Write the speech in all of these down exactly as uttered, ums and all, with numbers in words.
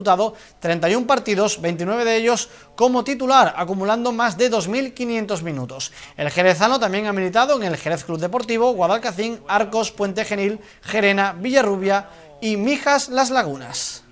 disputado treinta y un partidos, veintinueve de ellos como titular, acumulando más de dos mil quinientos minutos. El jerezano también ha militado en el Jerez Club Deportivo, Guadalcacín, Arcos, Puente Genil, Gerena, Villarrubia y Mijas Las Lagunas.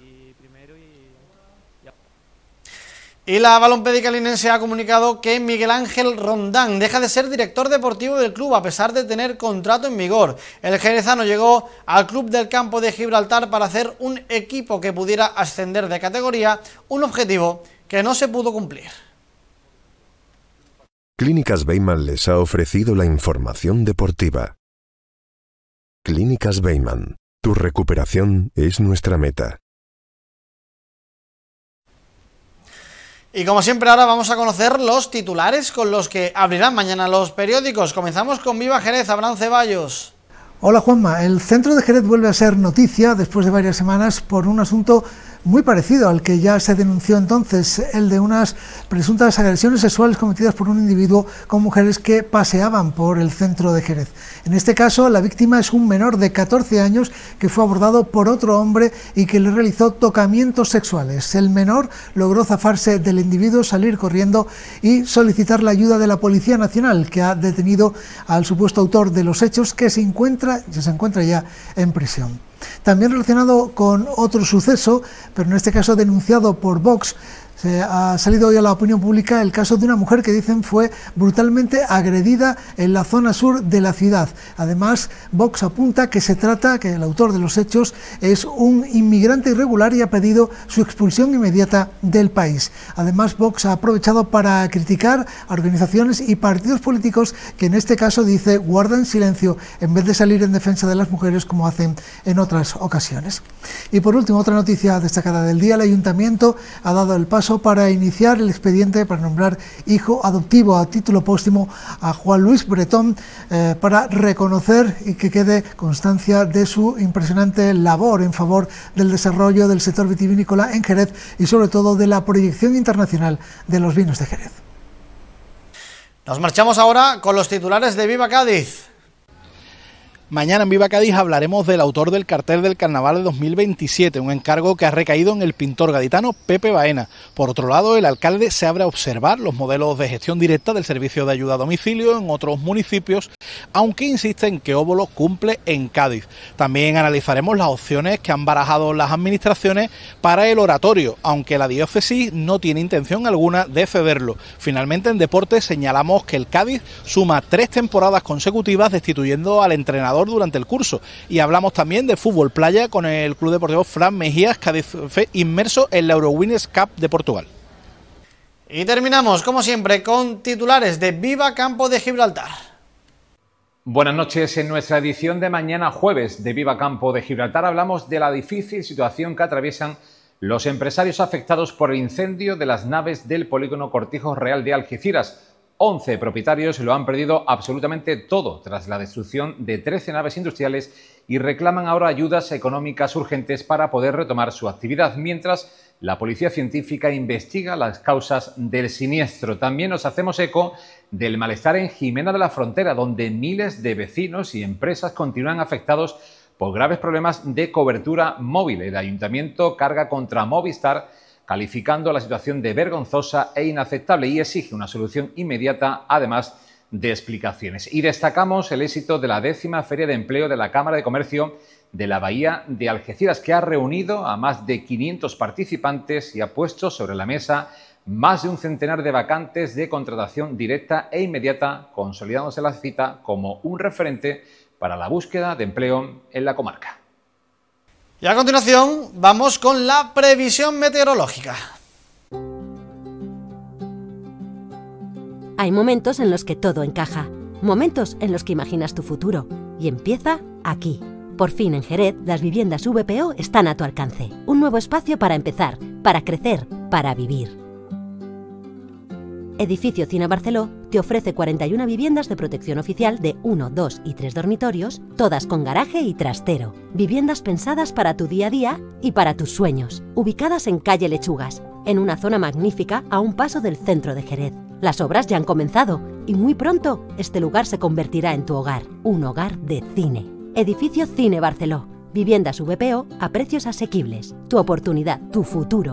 Y la Balompédica linense ha comunicado que Miguel Ángel Rondán deja de ser director deportivo del club a pesar de tener contrato en vigor. El jerezano llegó al Club del Campo de Gibraltar para hacer un equipo que pudiera ascender de categoría, un objetivo que no se pudo cumplir. Clínicas Beiman les ha ofrecido la información deportiva. Clínicas Beiman, tu recuperación es nuestra meta. Y como siempre ahora vamos a conocer los titulares con los que abrirán mañana los periódicos. Comenzamos con Viva Jerez, Abraham Ceballos. Hola Juanma, el centro de Jerez vuelve a ser noticia después de varias semanas por un asunto muy parecido al que ya se denunció entonces, el de unas presuntas agresiones sexuales cometidas por un individuo con mujeres que paseaban por el centro de Jerez. En este caso, la víctima es un menor de catorce años que fue abordado por otro hombre y que le realizó tocamientos sexuales. El menor logró zafarse del individuo, salir corriendo y solicitar la ayuda de la Policía Nacional, que ha detenido al supuesto autor de los hechos, que se encuentra, se encuentra ya en prisión. También relacionado con otro suceso, pero en este caso denunciado por Vox, se ha salido hoy a la opinión pública el caso de una mujer que dicen fue brutalmente agredida en la zona sur de la ciudad. Además, Vox apunta que se trata, que el autor de los hechos es un inmigrante irregular y ha pedido su expulsión inmediata del país. Además, Vox ha aprovechado para criticar a organizaciones y partidos políticos que en este caso dice guardan silencio en vez de salir en defensa de las mujeres como hacen en otras ocasiones. Y por último, otra noticia destacada del día: el Ayuntamiento ha dado el paso para iniciar el expediente para nombrar hijo adoptivo a título póstumo a Juan Luis Bretón, eh, para reconocer y que quede constancia de su impresionante labor en favor del desarrollo del sector vitivinícola en Jerez y sobre todo de la proyección internacional de los vinos de Jerez. Nos marchamos ahora con los titulares de Viva Cádiz. Mañana en Viva Cádiz hablaremos del autor del cartel del Carnaval de dos mil veintisiete, un encargo que ha recaído en el pintor gaditano Pepe Baena. Por otro lado, el alcalde se abre a observar los modelos de gestión directa del servicio de ayuda a domicilio en otros municipios, aunque insiste en que Óbolo cumple en Cádiz. También analizaremos las opciones que han barajado las administraciones para el oratorio, aunque la diócesis no tiene intención alguna de cederlo. Finalmente, en deportes señalamos que el Cádiz suma tres temporadas consecutivas destituyendo al entrenador durante el curso, y hablamos también de fútbol playa con el Club Deportivo Fran Mejías, Cádiz fue inmerso en la Eurowinners Cup de Portugal. Y terminamos como siempre con titulares de Viva Campo de Gibraltar. Buenas noches. En nuestra edición de mañana jueves de Viva Campo de Gibraltar hablamos de la difícil situación que atraviesan los empresarios afectados por el incendio de las naves del polígono Cortijo Real de Algeciras. once propietarios lo han perdido absolutamente todo tras la destrucción de trece naves industriales y reclaman ahora ayudas económicas urgentes para poder retomar su actividad, mientras la policía científica investiga las causas del siniestro. También nos hacemos eco del malestar en Jimena de la Frontera, donde miles de vecinos y empresas continúan afectados por graves problemas de cobertura móvil. El ayuntamiento carga contra Movistar, calificando la situación de vergonzosa e inaceptable, y exige una solución inmediata, además de explicaciones. Y destacamos el éxito de la décima Feria de Empleo de la Cámara de Comercio de la Bahía de Algeciras, que ha reunido a más de quinientos participantes y ha puesto sobre la mesa más de un centenar de vacantes de contratación directa e inmediata, consolidándose la cita como un referente para la búsqueda de empleo en la comarca. Y a continuación vamos con la previsión meteorológica. Hay momentos en los que todo encaja, momentos en los que imaginas tu futuro, y empieza aquí. Por fin en Jerez, las viviendas V P O están a tu alcance. Un nuevo espacio para empezar, para crecer, para vivir. Edificio Cine Barceló te ofrece cuarenta y una viviendas de protección oficial de uno, dos y tres dormitorios, todas con garaje y trastero. Viviendas pensadas para tu día a día y para tus sueños. Ubicadas en calle Lechugas, en una zona magnífica a un paso del centro de Jerez. Las obras ya han comenzado y muy pronto este lugar se convertirá en tu hogar, un hogar de cine. Edificio Cine Barceló. Viviendas V P O a precios asequibles. Tu oportunidad, tu futuro.